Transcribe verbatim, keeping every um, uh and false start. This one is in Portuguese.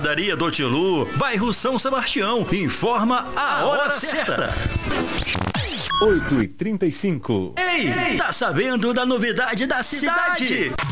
Padaria do Tilu, bairro São Sebastião. Informa a hora certa. oito e trinta e cinco. Ei, tá sabendo da novidade da cidade?